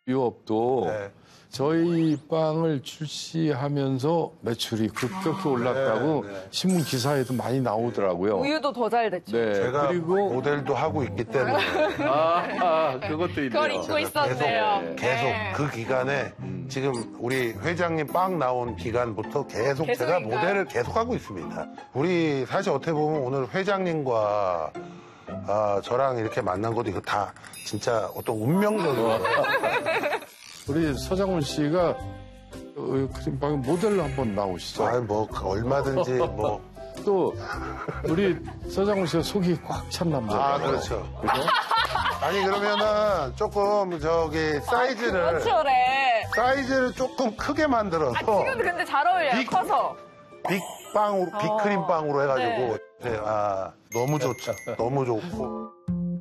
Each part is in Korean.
유업도 네. 저희 빵을 출시하면서 매출이 급격히 올랐다고 신문 기사에도 많이 나오더라고요. 우유도 더 잘 됐죠. 네. 제가 그리고 모델도 하고 있기 때문에 그것도 있네요. 그걸 잊고 있었네요. 계속 네. 그 기간에 지금 우리 회장님 빵 나온 기간부터 계속 제가 계속인가요? 모델을 계속 하고 있습니다. 우리 사실 어떻게 보면 오늘 회장님과 저랑 이렇게 만난 것도 이거 다 진짜 어떤 운명적인 거예요. 우리 서장훈 씨가 크림빵 모델로 한번 나오시죠. 아니 뭐 얼마든지 뭐. 또 우리 서장훈 씨가 속이 꽉 찬 남자잖아요. 그렇죠. 아니 그러면은 조금 저기 사이즈를 그렇죠래. 조금 크게 만들어서 지금도 근데 잘 어울려요. 커서. 빅빵으로 빅크림빵으로 해가지고 네, 너무 좋죠. 너무 좋고.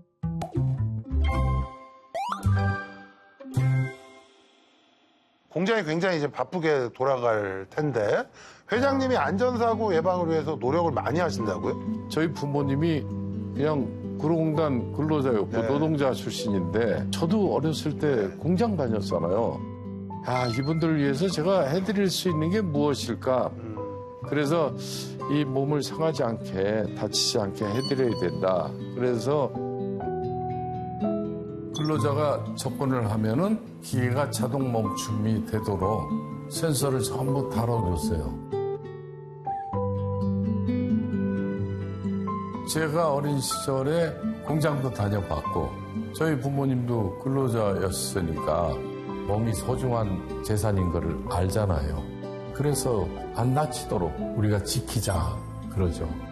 공장이 굉장히 이제 바쁘게 돌아갈 텐데 회장님이 안전사고 예방을 위해서 노력을 많이 하신다고요? 저희 부모님이 그냥 구로공단 근로자였고 노동자 출신인데 저도 어렸을 때 공장 다녔잖아요. 이분들을 위해서 제가 해드릴 수 있는 게 무엇일까? 그래서 이 몸을 상하지 않게 다치지 않게 해드려야 된다. 그래서 근로자가 접근을 하면은 기계가 자동 멈춤이 되도록 센서를 전부 달아줬어요. 제가 어린 시절에 공장도 다녀봤고 저희 부모님도 근로자였으니까 몸이 소중한 재산인 거를 알잖아요. 그래서 안 다치도록 우리가 지키자 그러죠.